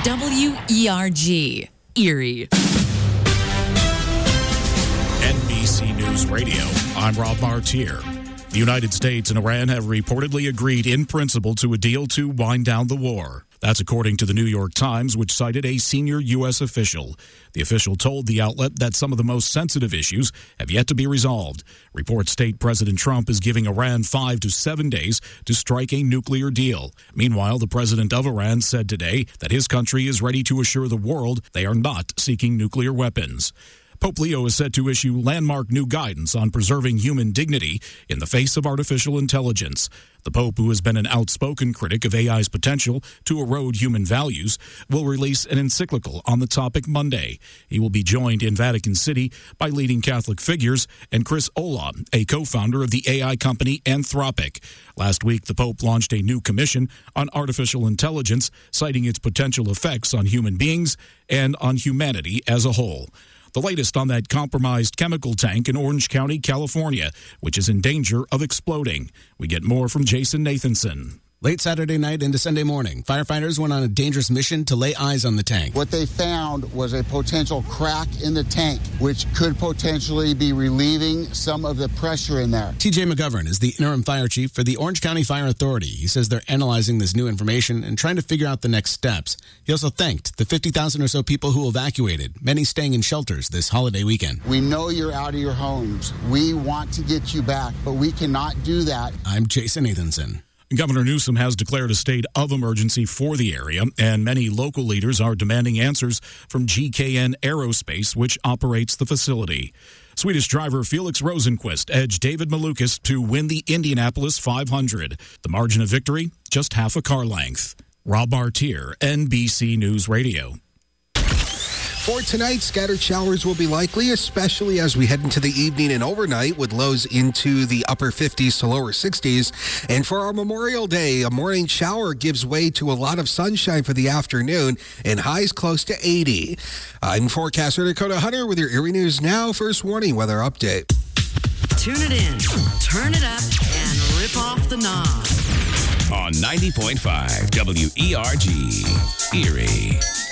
WERG, Erie. NBC News Radio, I'm Rob Martier. The United States and Iran have reportedly agreed in principle to a deal to wind down the war. That's according to the New York Times, which cited a senior U.S. official. The official told the outlet that some of the most sensitive issues have yet to be resolved. Reports state President Trump is giving Iran 5 to 7 days to strike a nuclear deal. Meanwhile, the president of Iran said today that his country is ready to assure the world they are not seeking nuclear weapons. Pope Leo is set to issue landmark new guidance on preserving human dignity in the face of artificial intelligence. The Pope, who has been an outspoken critic of AI's potential to erode human values, will release an encyclical on the topic Monday. He will be joined in Vatican City by leading Catholic figures and Chris Olah, a co-founder of the AI company Anthropic. Last week, the Pope launched a new commission on artificial intelligence, citing its potential effects on human beings and on humanity as a whole. The latest on that compromised chemical tank in Orange County, California, which is in danger of exploding. We get more from Jason Nathanson. Late Saturday night into Sunday morning, firefighters went on a dangerous mission to lay eyes on the tank. What they found was a potential crack in the tank, which could potentially be relieving some of the pressure in there. TJ McGovern is the interim fire chief for the Orange County Fire Authority. He says they're analyzing this new information and trying to figure out the next steps. He also thanked the 50,000 or so people who evacuated, many staying in shelters this holiday weekend. We know you're out of your homes. We want to get you back, but we cannot do that. I'm Jason Nathanson. Governor Newsom has declared a state of emergency for the area, and many local leaders are demanding answers from GKN Aerospace, which operates the facility. Swedish driver Felix Rosenqvist edged David Malukas to win the Indianapolis 500. The margin of victory, just half a car length. Rob Martier, NBC News Radio. For tonight, scattered showers will be likely, especially as we head into the evening and overnight with lows into the upper 50s to lower 60s. And for our Memorial Day, a morning shower gives way to a lot of sunshine for the afternoon and highs close to 80. I'm forecaster Dakota Hunter with your Erie News Now First Warning Weather Update. Tune it in, turn it up, and rip off the knob. On 90.5 WERG, Erie.